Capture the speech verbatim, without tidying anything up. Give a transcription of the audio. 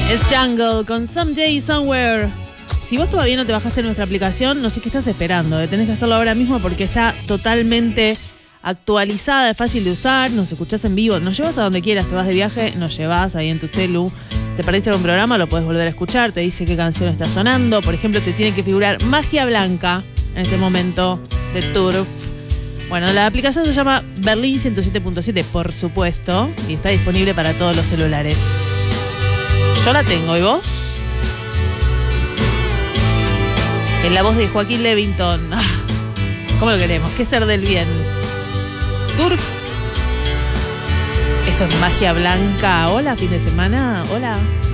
Es Jungle con Someday Somewhere. Si vos todavía no te bajaste nuestra aplicación, no sé qué estás esperando. Tenés que hacerlo ahora mismo porque está totalmente actualizada, es fácil de usar, nos escuchás en vivo, nos llevas a donde quieras, te vas de viaje, nos llevas ahí en tu celu. Te perdiste algún programa, lo podés volver a escuchar, te dice qué canción está sonando. Por ejemplo, te tiene que figurar Magia Blanca en este momento de Turf. Bueno, la aplicación se llama Berlín ciento siete punto siete, por supuesto, y está disponible para todos los celulares. Yo la tengo, ¿y vos? En la voz de Joaquín Levington. Ah, ¿cómo lo queremos? ¿Qué ser del bien? Turf. Esto es Magia Blanca. Hola, fin de semana. Hola.